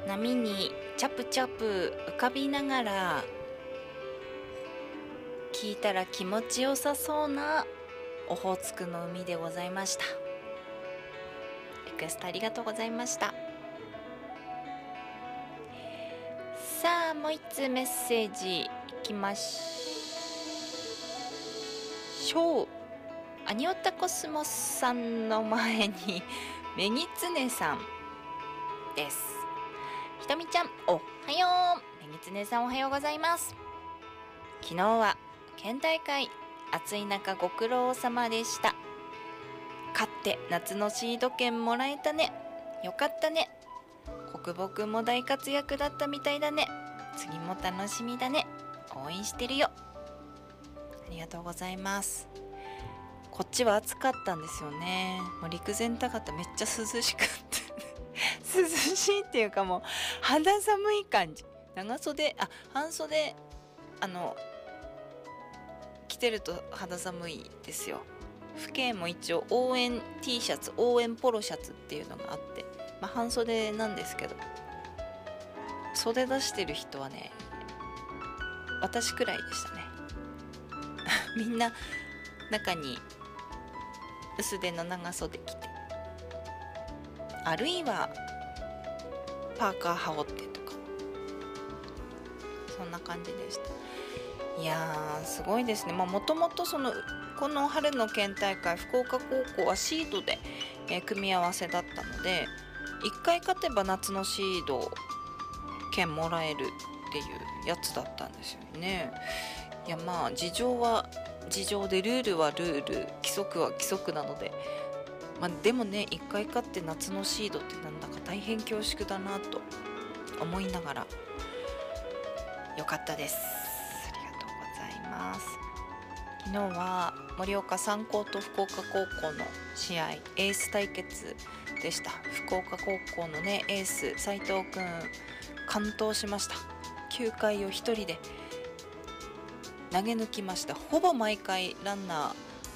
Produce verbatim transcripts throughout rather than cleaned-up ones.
波にチャプチャプ浮かびながら聞いたら気持ちよさそうなオホーツクの海でございました。リクエストありがとうございました。さあもう一通メッセージいきましょう。アニオタコスモスさんの前にメギツネさんです。ひとみちゃんおはよう。メギツネさんおはようございます。昨日は県大会暑い中ご苦労様でした。勝って夏のシード権もらえたね。よかったね。国母くんも大活躍だったみたいだね。次も楽しみだね。応援してるよ。ありがとうございます。こっちは暑かったんですよね。もう陸前高田めっちゃ涼しくって涼しいっていうかもう肌寒い感じ。長袖あ半袖あの着てると肌寒いですよ。府警も一応応援 T シャツ応援ポロシャツっていうのがあって、まあ、半袖なんですけど袖出してる人はね私くらいでしたねみんな中に薄手の長袖着てあるいはパーカー羽織ってとかそんな感じでした。いやーすごいですね。もともとそのこの春の県大会福岡高校はシードで、えー、組み合わせだったのでいっかい勝てば夏のシード券もらえるっていうやつだったんですよね。いやまあ事情は事情でルールはルール規則は規則なので、まあ、でもねいっかい勝って夏のシードってなんだか大変恐縮だなと思いながらよかったです。ありがとうございます。昨日は盛岡三高と福岡高校の試合エース対決でした。福岡高校のねエース斉藤くん完投しました。きゅうかいを一人で投げ抜きました。ほぼ毎回ランナー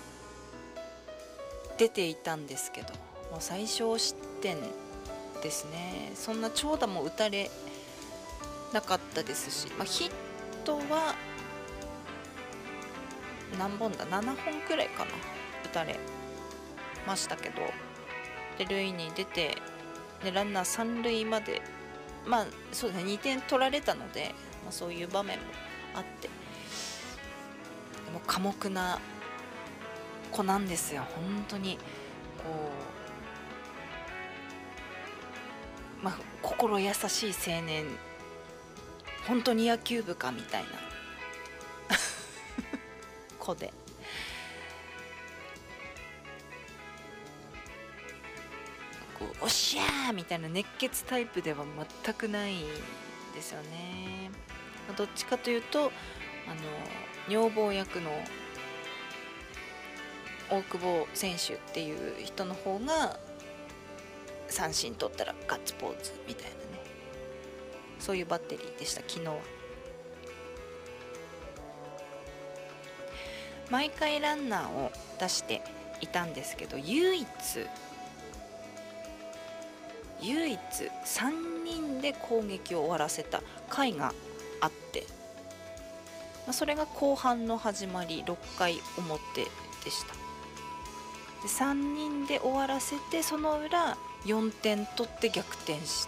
出ていたんですけどもう最小失点ですね。そんな長打も打たれなかったですし、まあ、ヒットは何本だななほんくらいかな打たれましたけどで塁に出てでランナー三塁までまあそうですねにてん取られたので、まあ、そういう場面もあってでも寡黙な子なんですよ本当にこう、まあ、心優しい青年本当に野球部かみたいな子でこうおっしゃーみたいな熱血タイプでは全くないんですよね。どっちかというとあの女房役の大久保選手っていう人の方が三振取ったらガッツポーズみたいなねそういうバッテリーでした昨日は。毎回ランナーを出していたんですけど唯一唯一さんにんで攻撃を終わらせた回があって、まあ、それが後半の始まりろっかい表でした。でさんにんで終わらせてその裏よんてん取って逆転した。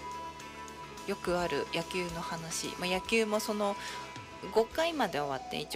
よくある野球の話、まあ、野球もそのごかいまで終わって一応